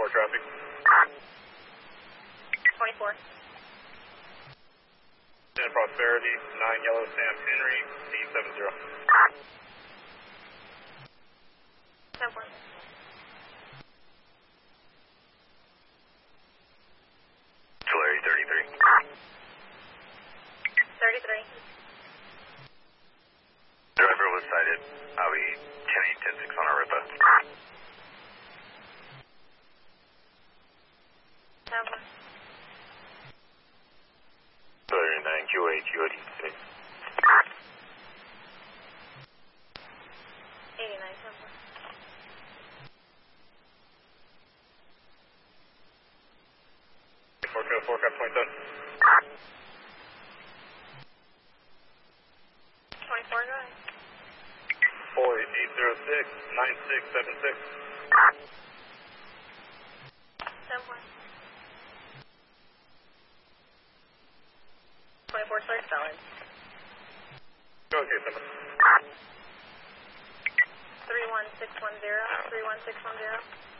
more traffic. 24. In Prosperity, 9 Yellow Sam Henry, C70. 10 1. Tulare 33. 33. Driver was cited. Audi 10-8, 10-6 on our RIPA. 10 1. Tulare 9 QA QA 6. 89. 10 1. Forecast 27. 24, go ahead. 4806 9676. 10 1. 24 clear, solid. Go okay, 7. 31610. 31610.